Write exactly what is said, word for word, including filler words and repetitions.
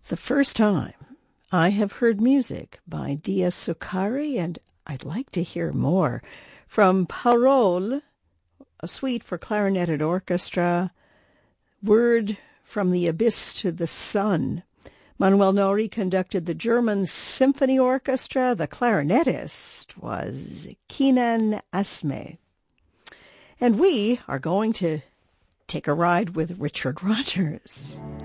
The first time I have heard music by Dia Succari, and I'd like to hear more, from Parole, a suite for clarinet and orchestra, Word from the Abyss to the Sun. Manuel Nori conducted the German Symphony Orchestra. The clarinetist was Kenan Asme. And we are going to take a ride with Richard Rodgers.